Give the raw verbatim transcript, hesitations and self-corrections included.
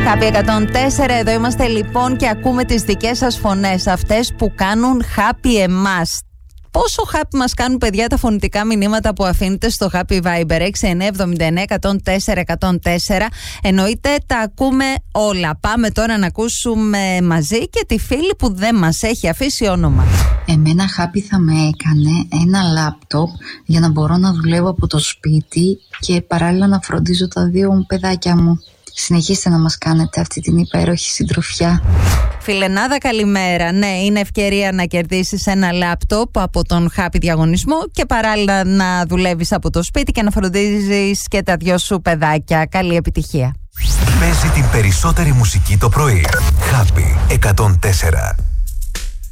Happy εκατόν τέσσερα, εδώ είμαστε λοιπόν και ακούμε τις δικές σας φωνές, αυτές που κάνουν happy εμάς. Πόσο happy μας κάνουν, παιδιά, τα φωνητικά μηνύματα που αφήνετε στο Happy Viber έξι εννιά εβδομήντα εννέα εκατόν τέσσερα εκατόν τέσσερα. Εννοείται τα ακούμε όλα. Πάμε τώρα να ακούσουμε μαζί και τη φίλη που δεν μας έχει αφήσει όνομα. Εμένα happy θα με έκανε ένα λάπτοπ για να μπορώ να δουλεύω από το σπίτι και παράλληλα να φροντίζω τα δύο μου παιδάκια μου. Συνεχίστε να μας κάνετε αυτή την υπέροχη συντροφιά. Φιλενάδα, καλημέρα. Ναι, είναι ευκαιρία να κερδίσεις ένα λάπτοπ από τον Happy διαγωνισμό και παράλληλα να δουλεύεις από το σπίτι και να φροντίζεις και τα δυο σου παιδάκια. Καλή επιτυχία. Παίζει την περισσότερη μουσική το πρωί. Happy εκατόν τέσσερα.